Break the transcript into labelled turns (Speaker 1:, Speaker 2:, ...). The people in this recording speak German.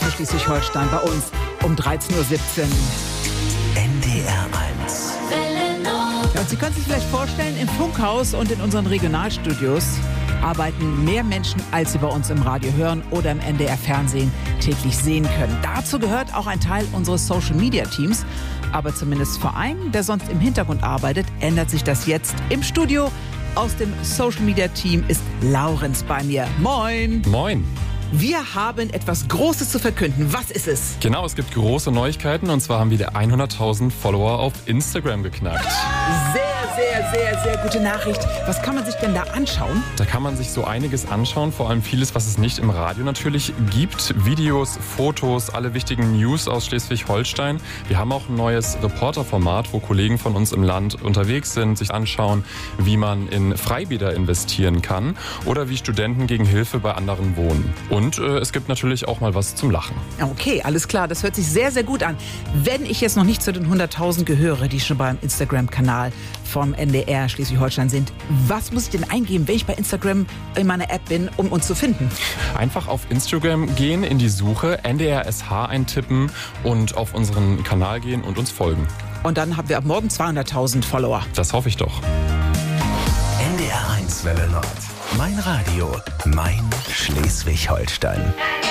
Speaker 1: NDR Schleswig-Holstein bei uns um 13.17 Uhr.
Speaker 2: NDR 1.
Speaker 1: Ja, und Sie können sich vielleicht vorstellen, im Funkhaus und in unseren Regionalstudios arbeiten mehr Menschen, als Sie bei uns im Radio hören oder im NDR-Fernsehen täglich sehen können. Dazu gehört auch ein Teil unseres Social-Media-Teams. Aber zumindest für einen, der sonst im Hintergrund arbeitet, ändert sich das jetzt im Studio. Aus dem Social-Media-Team ist Laurenz bei mir. Moin!
Speaker 3: Moin!
Speaker 1: Wir haben etwas Großes zu verkünden. Was ist es?
Speaker 3: Genau, es gibt große Neuigkeiten und zwar haben wir die 100.000 Follower auf Instagram geknackt.
Speaker 1: Sehr gute Nachricht. Was kann man sich denn da anschauen?
Speaker 3: Da kann man sich so einiges anschauen, vor allem vieles, was es nicht im Radio natürlich gibt. Videos, Fotos, alle wichtigen News aus Schleswig-Holstein. Wir haben auch ein neues Reporterformat, wo Kollegen von uns im Land unterwegs sind, sich anschauen, wie man in Freibäder investieren kann oder wie Studenten gegen Hilfe bei anderen wohnen. Und es gibt natürlich auch mal was zum Lachen.
Speaker 1: Okay, alles klar. Das hört sich sehr gut an. Wenn ich jetzt noch nicht zu den 100.000 gehöre, die schon beim Instagram-Kanal vom NDR Schleswig-Holstein sind, was muss ich denn eingeben, wenn ich bei Instagram in meiner App bin, um uns zu finden?
Speaker 3: Einfach auf Instagram gehen, in die Suche, NDRSH eintippen und auf unseren Kanal gehen und uns folgen.
Speaker 1: Und dann haben wir ab morgen 200.000 Follower.
Speaker 3: Das hoffe ich doch.
Speaker 2: NDR 1 Welle Nord. Mein Radio, mein Schleswig-Holstein.